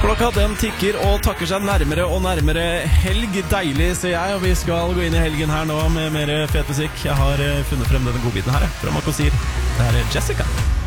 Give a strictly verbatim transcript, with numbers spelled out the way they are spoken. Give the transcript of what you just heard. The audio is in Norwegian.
Klokka den tikker og takker seg nærmere og nærmere helg. Deilig, ser jeg, og vi skal gå inn i helgen her nå med mer fet musikk. Jeg har funnet frem denne godbiten her fra Makosir. Det er Jessica.